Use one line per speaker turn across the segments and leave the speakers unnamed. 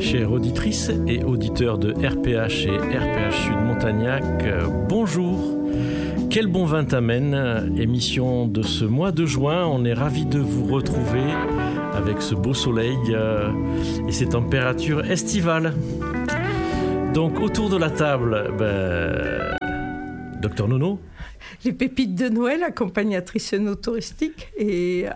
Chères auditrices et auditeurs de RPH et RPH Sud Montagnac, bonjour. Quel bon vin t'amène, émission de ce mois de juin. On est ravis de vous retrouver avec ce beau soleil et ces températures estivales. Donc autour de la table, Docteur Nono.
Les pépites de Noël, accompagnatrice touristique et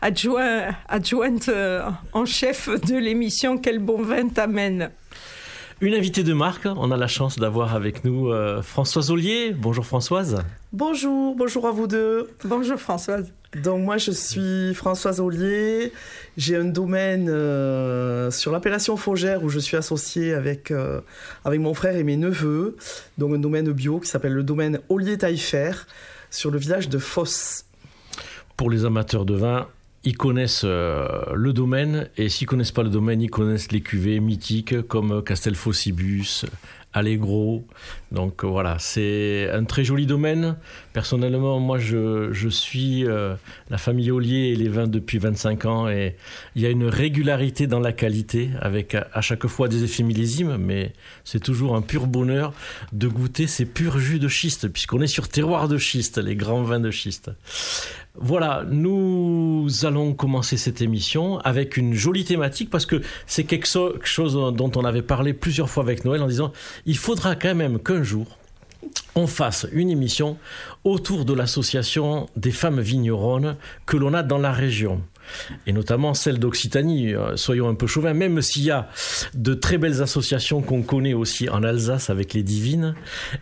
adjointe en chef de l'émission Quel bon vin t'amène.
Une invitée de marque, on a la chance d'avoir avec nous Françoise Ollier. Bonjour Françoise.
Bonjour à vous deux.
Bonjour Françoise.
Donc moi je suis Françoise Ollier, j'ai un domaine sur l'appellation Faugère où je suis associée avec mon frère et mes neveux, donc un domaine bio qui s'appelle le domaine Ollier-Taillefer sur le village de Fosse.
Pour les amateurs de vin, ils connaissent le domaine, et s'ils ne connaissent pas le domaine, ils connaissent les cuvées mythiques comme Castelfaucibus, Allegro. Donc voilà, c'est un très joli domaine. Personnellement, moi je suis la famille Ollier et les vins depuis 25 ans, et il y a une régularité dans la qualité avec à chaque fois des effets millésimes, mais c'est toujours un pur bonheur de goûter ces purs jus de schiste, puisqu'on est sur terroir de schiste, les grands vins de schiste. Voilà, nous allons commencer cette émission avec une jolie thématique, parce que c'est quelque chose dont on avait parlé plusieurs fois avec Noël en disant il faudra quand même qu'un jour on fasse une émission autour de l'association des femmes vigneronnes que l'on a dans la région. Et notamment celle d'Occitanie, soyons un peu chauvins, même s'il y a de très belles associations qu'on connaît aussi en Alsace avec les Divines,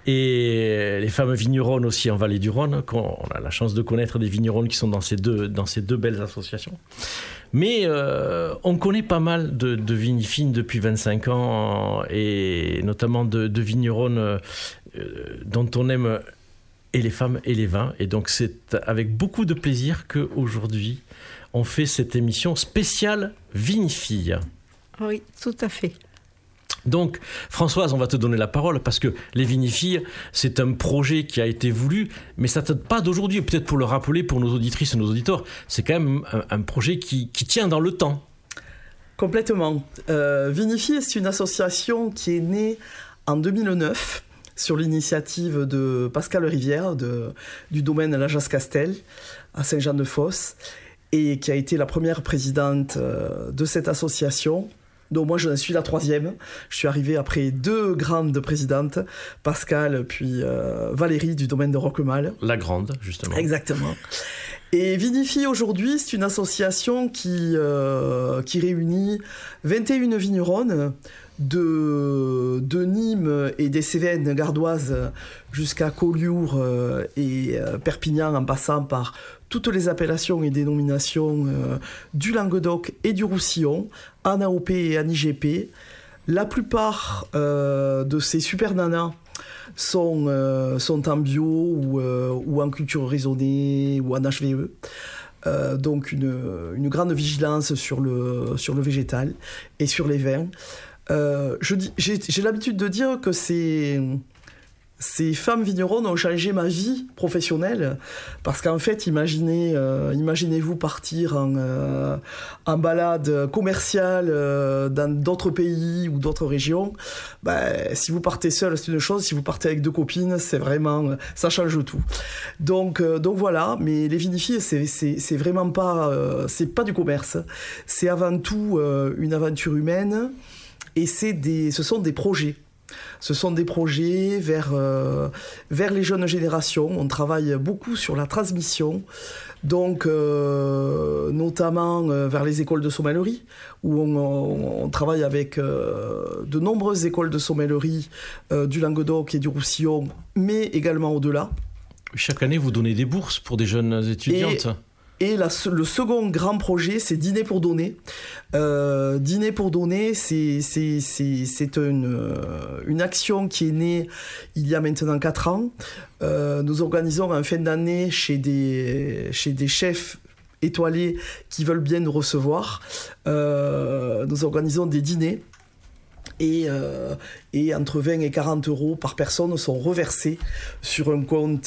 et les femmes vigneronnes aussi en Vallée du Rhône, on a la chance de connaître des vigneronnes qui sont dans ces deux belles associations. Mais on connaît pas mal de vinifines depuis 25 ans, et notamment de vigneronnes dont on aime et les femmes et les vins. Et donc c'est avec beaucoup de plaisir qu'aujourd'hui on fait cette émission spéciale Vinifille.
Oui, tout à fait.
Donc, Françoise, on va te donner la parole, parce que les Vinifilles, c'est un projet qui a été voulu, mais ça ne date pas d'aujourd'hui. Peut-être pour le rappeler pour nos auditrices et nos auditeurs, c'est quand même un projet qui tient dans le temps.
Complètement. Vinifille, c'est une association qui est née en 2009 sur l'initiative de Pascal Rivière du domaine La Jasse-Castel à Saint-Jean-de-Fosse, et qui a été la première présidente de cette association. Donc moi, je suis la troisième. Je suis arrivée après deux grandes présidentes, Pascal puis Valérie du domaine de Roquemal.
La grande, justement.
Exactement. Et Vinifille, aujourd'hui, c'est une association qui réunit 21 vigneronnes de Nîmes et des Cévennes gardoises jusqu'à Collioure et Perpignan, en passant par toutes les appellations et dénominations du Languedoc et du Roussillon, en AOP et en IGP. La plupart de ces super nanas sont en bio ou en culture raisonnées ou en HVE. Donc une grande vigilance sur le végétal et sur les vins. J'ai l'habitude de dire que ces femmes vigneronnes ont changé ma vie professionnelle, parce qu'en fait, imaginez-vous partir en balade commerciale dans d'autres pays ou d'autres régions. Si vous partez seul, c'est une chose. Si vous partez avec deux copines, c'est vraiment, ça change tout. Donc voilà. Mais les vinifilles, c'est vraiment pas, c'est pas du commerce. C'est avant tout une aventure humaine, et ce sont des projets. Ce sont des projets vers les jeunes générations. On travaille beaucoup sur la transmission, donc notamment vers les écoles de sommellerie, où on travaille avec de nombreuses écoles de sommellerie du Languedoc et du Roussillon, mais également au-delà.
Chaque année, vous donnez des bourses pour des jeunes étudiantes.
Et le second grand projet, c'est Dîner pour donner. Dîner pour donner, c'est une action qui est née il y a maintenant 4 ans. Nous organisons en fin d'année chez des chefs étoilés qui veulent bien nous recevoir. Nous organisons des dîners. Et entre 20 et 40 euros par personne sont reversés sur un compte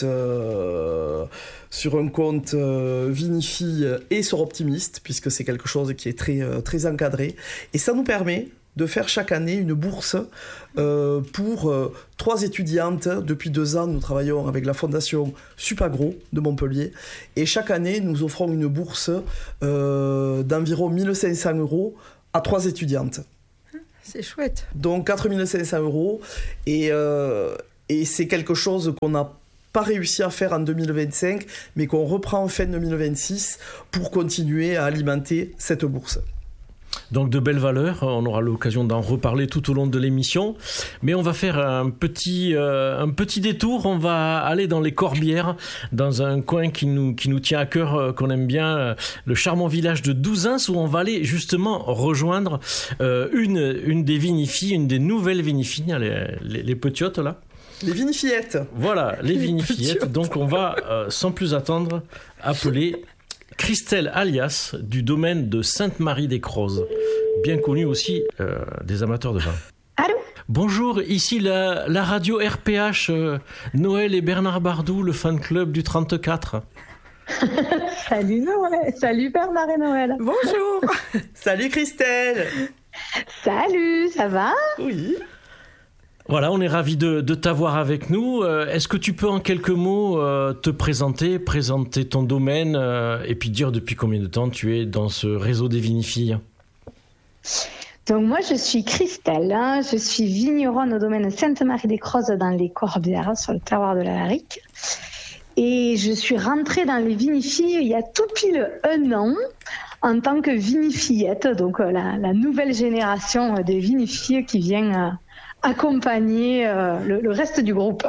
Vinifille et sur Optimiste, puisque c'est quelque chose qui est très, très encadré. Et ça nous permet de faire chaque année une bourse pour 3 étudiantes. Depuis 2 ans, nous travaillons avec la fondation Supagro de Montpellier. Et chaque année, nous offrons une bourse d'environ 1 500 € à 3 étudiantes.
C'est chouette.
Donc 4 500 €. Et c'est quelque chose qu'on n'a pas réussi à faire en 2025, mais qu'on reprend en fin 2026 pour continuer à alimenter cette bourse.
Donc de belles valeurs, on aura l'occasion d'en reparler tout au long de l'émission, mais on va faire un petit détour, on va aller dans les Corbières, dans un coin qui nous tient à cœur, qu'on aime bien, le charmant village de Douzins, où on va aller justement rejoindre une des vinifilles, une des nouvelles vinifilles, les petiotes là.
Les vinifillettes.
Voilà, les vinifillettes. Donc on va, sans plus attendre, appeler Christelle Alias du domaine de Sainte-Marie-des-Crozes, bien connue aussi des amateurs de vin.
Allô ?
Bonjour, ici la radio RPH, Noël et Bernard Bardou, le fan club du 34.
Salut Noël, salut Bernard et Noël.
Bonjour.
Salut Christelle.
Salut, ça va ?
Oui.
Voilà, on est ravis de t'avoir avec nous. Est-ce que tu peux en quelques mots te présenter ton domaine et puis dire depuis combien de temps tu es dans ce réseau des vinifilles ?
Donc moi je suis Christelle, je suis vigneronne au domaine Sainte-Marie-des-Crozes dans les Corbières, sur le terroir de la Larique. Et je suis rentrée dans les vinifilles il y a tout pile 1 an en tant que vinifillette, donc la nouvelle génération des vinifilles qui vient accompagner le reste du groupe.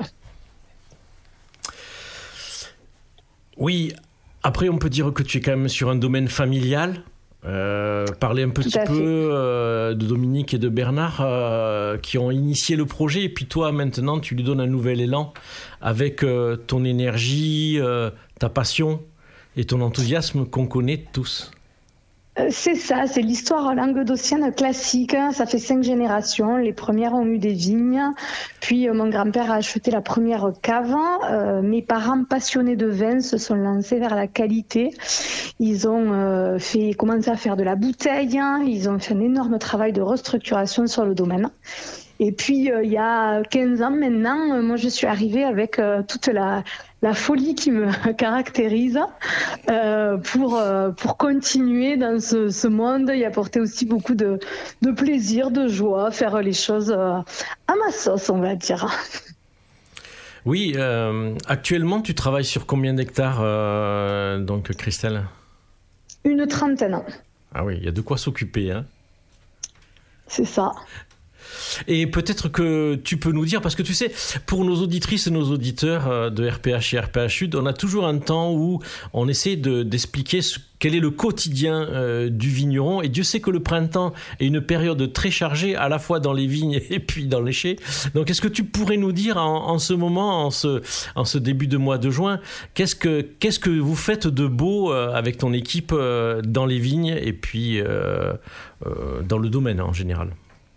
Oui, après on peut dire que tu es quand même sur un domaine familial. Parler un petit peu de Dominique et de Bernard qui ont initié le projet, et puis toi maintenant tu lui donnes un nouvel élan avec ton énergie, ta passion et ton enthousiasme qu'on connaît tous.
C'est ça, c'est l'histoire languedocienne classique. Ça fait 5 générations. Les premières ont eu des vignes. Puis mon grand-père a acheté la première cave. Mes parents, passionnés de vin, se sont lancés vers la qualité. Ils ont commencé à faire de la bouteille. Ils ont fait un énorme travail de restructuration sur le domaine. Et puis, il y a 15 ans maintenant, moi, je suis arrivée avec toute la folie qui me caractérise pour continuer dans ce monde et apporter aussi beaucoup de plaisir, de joie, faire les choses à ma sauce, on va dire.
Oui, actuellement, tu travailles sur combien d'hectares, donc, Christelle ?
Une 30aine.
Ah oui, il y a de quoi s'occuper, hein ?
C'est ça.
Et peut-être que tu peux nous dire, parce que tu sais, pour nos auditrices et nos auditeurs de RPH et RPH Sud, on a toujours un temps où on essaie d'expliquer quel est le quotidien du vigneron. Et Dieu sait que le printemps est une période très chargée, à la fois dans les vignes et puis dans les chais. Donc, est-ce que tu pourrais nous dire en ce moment, en ce début de mois de juin, qu'est-ce que vous faites de beau avec ton équipe dans les vignes et puis dans le domaine en général ?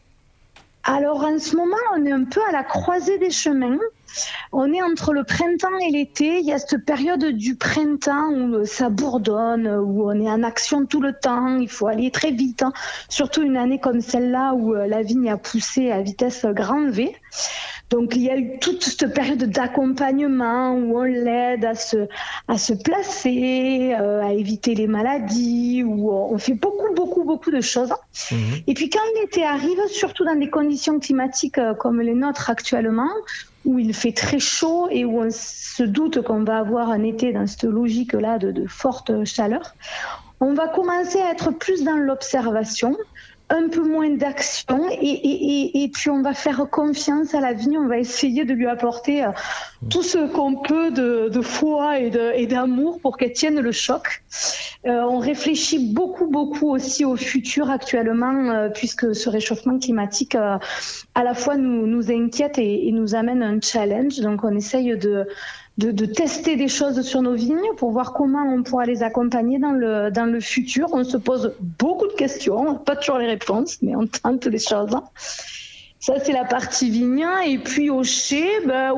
Alors en ce moment, on est un peu à la croisée des chemins. On est entre le printemps et l'été. Il y a cette période du printemps où ça bourdonne, où on est en action tout le temps. Il faut aller très vite, hein. Surtout une année comme celle-là où la vigne a poussé à vitesse grand V. Donc il y a eu toute cette période d'accompagnement où on l'aide à se placer, à éviter les maladies, où on fait beaucoup de choses. Mmh. Et puis quand l'été arrive, surtout dans des conditions climatiques comme les nôtres actuellement, où il fait très chaud et où on se doute qu'on va avoir un été dans cette logique-là de forte chaleur, on va commencer à être plus dans l'observation, un peu moins d'action et puis on va faire confiance à la vigne, on va essayer de lui apporter tout ce qu'on peut de foi et d'amour pour qu'elle tienne le choc. On réfléchit beaucoup aussi au futur actuellement puisque ce réchauffement climatique à la fois nous inquiète et nous amène un challenge. Donc on essaye de tester des choses sur nos vignes pour voir comment on pourra les accompagner dans le futur. On se pose beaucoup de questions, pas toujours les réponses, mais on tente des choses. Ça, c'est la partie vigne. Et puis au chai,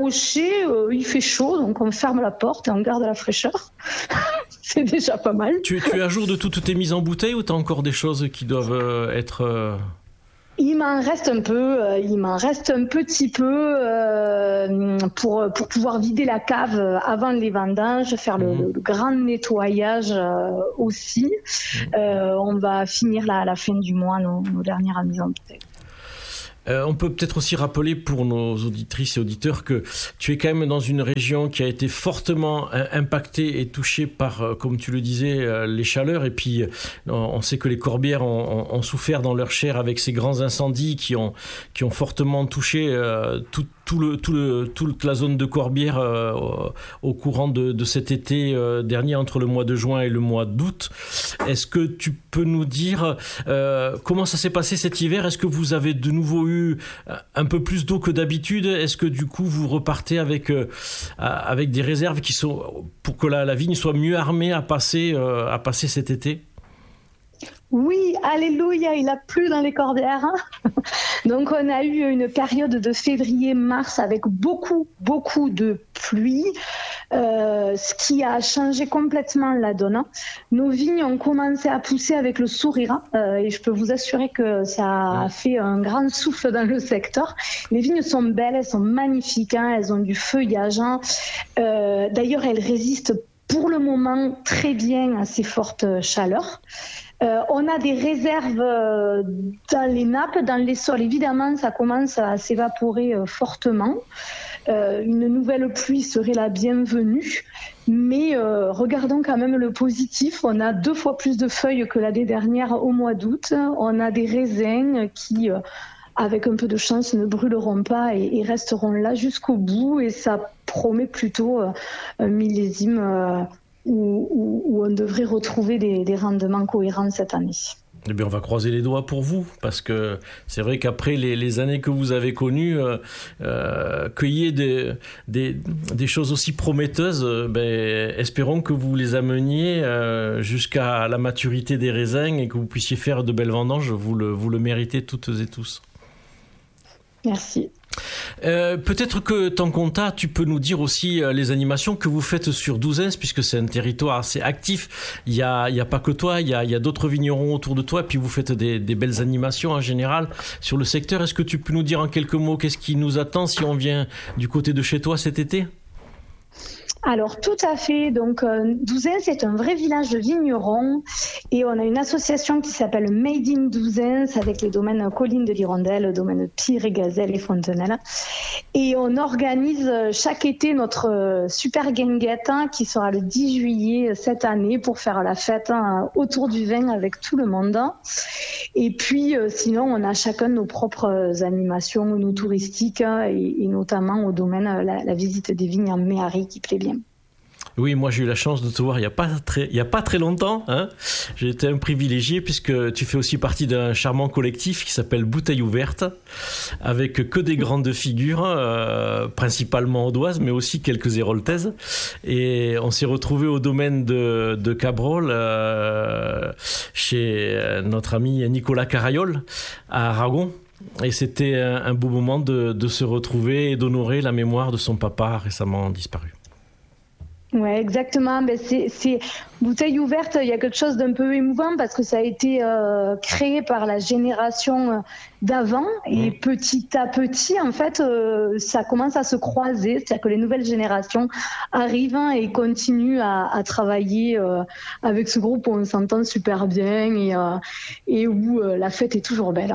il fait chaud, donc on ferme la porte et on garde la fraîcheur. C'est déjà pas mal.
Tu es à jour de toutes tes mises en bouteille ou tu as encore des choses qui doivent être...
Il m'en reste un petit peu pour pouvoir vider la cave avant les vendanges, faire le grand nettoyage aussi. On va finir à la fin du mois nos dernières mises en bouteille.
On peut peut-être aussi rappeler pour nos auditrices et auditeurs que tu es quand même dans une région qui a été fortement impactée et touchée par, comme tu le disais, les chaleurs. Et puis, on sait que les Corbières ont souffert dans leur chair avec ces grands incendies qui ont fortement touché toute la zone de Corbières au courant de cet été dernier, entre le mois de juin et le mois d'août. Est-ce que tu peux nous dire comment ça s'est passé cet hiver? Est-ce que vous avez de nouveau eu un peu plus d'eau que d'habitude? Est-ce que du coup vous repartez avec des réserves qui sont pour que la vigne soit mieux armée à passer cet été?
Oui, alléluia, il a plu dans les Corbières. Donc on a eu une période de février-mars avec beaucoup de pluie, ce qui a changé complètement la donne. Nos vignes ont commencé à pousser avec le sourire et je peux vous assurer que ça a fait un grand souffle dans le secteur. Les vignes sont belles, elles sont magnifiques, elles ont du feuillage. D'ailleurs, elles résistent pour le moment très bien à ces fortes chaleurs. On a des réserves dans les nappes, dans les sols. Évidemment, ça commence à s'évaporer fortement. Une nouvelle pluie serait la bienvenue. Mais regardons quand même le positif. On a 2 fois plus de feuilles que l'année dernière au mois d'août. On a des raisins qui, avec un peu de chance, ne brûleront pas et resteront là jusqu'au bout. Et ça promet plutôt un millésime où on devrait retrouver des rendements cohérents cette année.
Eh bien, on va croiser les doigts pour vous, parce que c'est vrai qu'après les années que vous avez connues, qu'il y ait des choses aussi prometteuses, espérons que vous les ameniez jusqu'à la maturité des raisins et que vous puissiez faire de belles vendanges. Vous le méritez toutes et tous.
Merci.
Peut-être que Tanconta, tu peux nous dire aussi les animations que vous faites sur Douzains, puisque c'est un territoire assez actif. Il y a pas que toi, il y a d'autres vignerons autour de toi, et puis vous faites des belles animations en général sur le secteur. Est-ce que tu peux nous dire en quelques mots qu'est-ce qui nous attend si on vient du côté de chez toi cet été ?
Alors tout à fait, donc Douzains c'est un vrai village de vignerons et on a une association qui s'appelle Made in Douzains avec les domaines Collines de l'Hirondelle, domaines Pire et Gazelle et Fontenelle, et on organise chaque été notre super guinguette qui sera le 10 juillet cette année pour faire la fête autour du vin avec tout le monde. Et puis sinon on a chacun nos propres animations, nos touristiques et notamment au domaine la visite des vignes en Méhari qui plaît bien.
Oui, moi j'ai eu la chance de te voir il y a pas très longtemps. J'ai été un privilégié puisque tu fais aussi partie d'un charmant collectif qui s'appelle Bouteille Ouverte, avec que des grandes figures, principalement audoises, mais aussi quelques héroltaises. Et on s'est retrouvés au domaine de Cabrol, chez notre ami Nicolas Carayol, à Aragon. Et c'était un beau moment de se retrouver et d'honorer la mémoire de son papa récemment disparu.
Ouais, exactement. C'est Bouteille Ouverte. Il y a quelque chose d'un peu émouvant parce que ça a été créé par la génération d'avant et petit à petit, en fait, ça commence à se croiser. C'est-à-dire que les nouvelles générations arrivent et continuent à travailler avec ce groupe où on s'entend super bien et où la fête est toujours belle.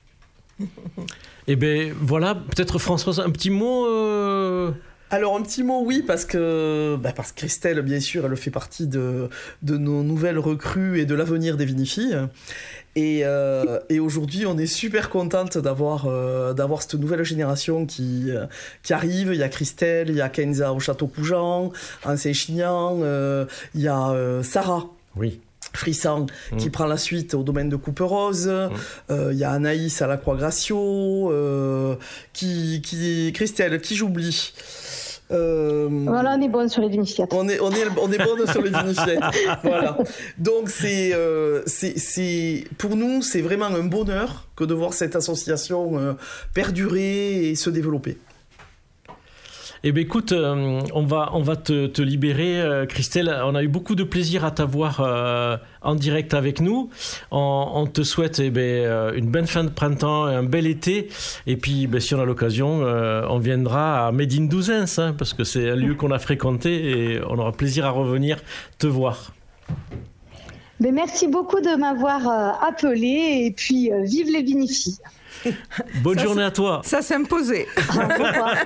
Eh bien, voilà. Peut-être Françoise, un petit mot.
Alors un petit mot, oui, parce que Christelle, bien sûr, elle fait partie de nos nouvelles recrues et de l'avenir des vinifilles. Et aujourd'hui, on est super contente d'avoir cette nouvelle génération qui arrive. Il y a Christelle, il y a Kenza au Château Cougeant, en Saint-Chinian, il y a Sarah.
Oui.
Frissan qui prend la suite au domaine de Couperose, il y a Anaïs à la Croix-Gracio, Christelle, qui j'oublie.
Voilà, on est bonne sur les vinifiettes.
On est bonne sur les vinifiettes. Voilà. Donc pour nous, c'est vraiment un bonheur que de voir cette association perdurer et se développer.
Eh bien, écoute, on va te libérer, Christelle. On a eu beaucoup de plaisir à t'avoir en direct avec nous. On te souhaite une bonne fin de printemps, un bel été. Et puis, si on a l'occasion, on viendra à Médine Douzens, hein, parce que c'est un lieu qu'on a fréquenté et on aura plaisir à revenir te voir.
Merci beaucoup de m'avoir appelé et puis vive les vinifilles.
Bonne journée à toi.
Ça s'imposait.
Au revoir.